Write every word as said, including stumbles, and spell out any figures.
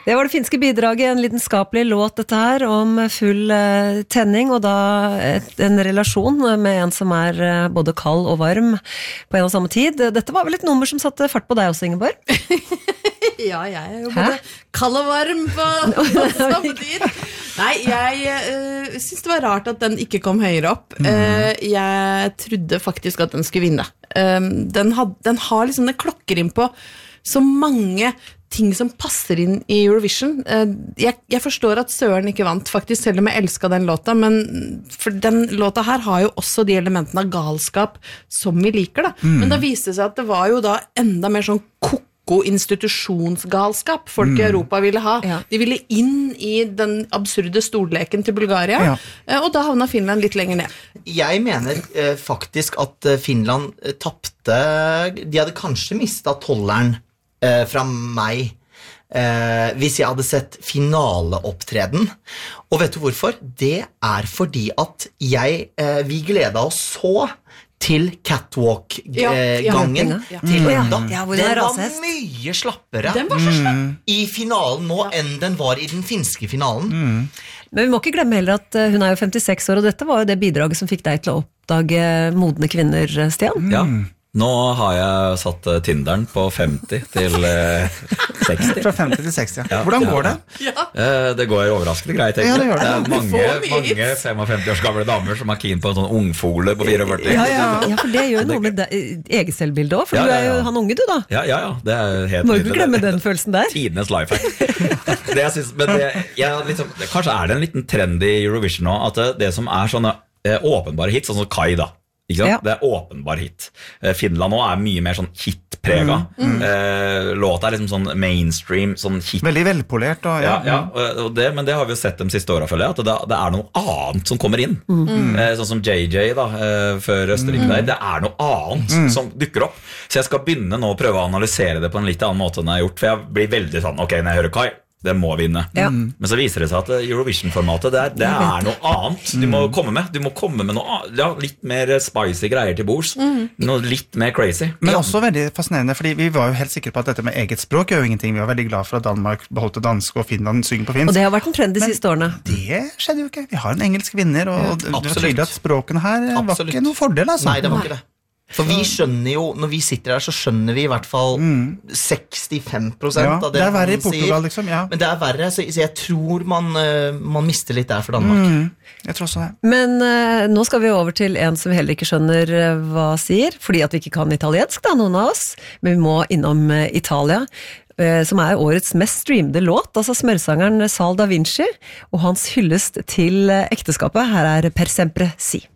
Det var det finske bidraget, en lidenskapelig låt dette her, om full uh, tenning, og da et, en relasjon med en som er uh, både kald og varm på en og samme tid. Dette var vel et nummer som satte fart på deg også, Ingeborg? Ja, jeg er jo både kald og varm på, på samme tid. Nei, jeg uh, synes det var rart at den ikke kom høyere opp. Mm. Uh, jeg trodde faktisk at den skulle vinne. Um, den, had, den har liksom, den klokker inn på så mange ting som passer inn i Eurovision. Jeg, jeg forstår at Søren ikke vant, faktisk, selv om jeg elsket den låta, men for den låta her har jo også de elementene av galskap som vi liker, da. Mm. Men da viste det seg at det var jo da enda mer sånn koko institusjonsgalskap folk i Europa ville ha. Ja. De ville inn i den absurde storleken til Bulgaria, ja. Og da havna Finland litt lenger ned. Jeg mener eh, faktisk at Finland eh, tappte, de hadde kanskje mistet tolleren eh, fra meg, eh, hvis jeg hadde sett finaleopptreden. Og vet du hvorfor? Det er fordi at jeg, eh, vi gledet oss så til catwalk-gangen ja, ja, til Linda. Ja, ja, den var mye slappere den var så slapp. Mm. I finalen nå ja. Enn den var i den finske finalen. Mm. Men vi må ikke glemme heller at hun er jo femtiseks år, og dette var jo det bidraget som fikk deg til å oppdage modne kvinner, Stian. Ja. Nå har jeg satt Tinderen på femti til eh, seksti. Fra femti til seksti, ja. Hvordan går det? Ja. Eh, det går overraskende greit, egentlig. Ja, det, det. det er mange, mange femtifem års gamle damer som er keen på en sånn ungfole på førtifire. Ja, ja. Ja, for det gjør noe med eget selvbilde også, for ja, ja, ja. Du er jo han unge, du da. Ja, ja, ja. Det er helt må du ikke glemme den følelsen der? Tidenes lifehack. Det jeg synes, men det, jeg, liksom, kanskje er det en liten trend i Eurovision nå, at det, det som er sånne eh, åpenbare hits, sånn som Kai da, ikke sant? Ja. Det er åpenbar hit. Finland nå er mye mer sånn hit-prega. Mm. Mm. Låta er liksom sånn mainstream, sånn hit. Veldig velpolert. Og, ja. Ja, ja, og det, men det har vi jo sett de siste årene, føler jeg, at det, det er noe annet som kommer inn. Mm. Sånn som J J da, før Østerrike der. Det er noe annet mm. som dukker opp. Så jeg skal begynne nå å prøve å analysere det på en litt annen måte enn jeg har gjort, for jeg blir veldig sånn, ok, når jeg hører Kai, det må vinne. Ja. Men så viser det seg at Eurovision-formatet, det, er, det er noe annet. Du må komme med, du må komme med noe ja, litt mer spicy greier til bords. Mm. Noe litt mer crazy. Men også veldig fascinerende, fordi vi var jo helt sikre på at dette med eget språk gjør jo ingenting. Vi var veldig glad for at Danmark beholdt det danske og Finland synger på finsk. Og det har vært en trend de siste årene. Det skjedde jo ikke. Vi har en engelsk vinner, og ja, det var tydelig at språkene her var absolutt. Ikke noe fordel. Altså. Nei, det var ikke det. For vi skjønner jo, når vi sitter der, så skjønner vi i hvert fall mm. sekstifem prosent ja, av det, det er verre i Portugal, sier. Liksom, ja. Men det er verre, så, så jeg tror man, man mister litt der for Danmark. Mm. Jeg tror også det. Men uh, nå skal vi over til en som vi heller ikke skjønner uh, hva sier, fordi at vi ikke kan italiensk, da, noen av oss. Men vi må innom uh, Italia, uh, som er årets mest streamede låt, altså smørsangeren Sal Da Vinci, og hans hyllest til uh, ekteskapet. Her er Per Sempre Si.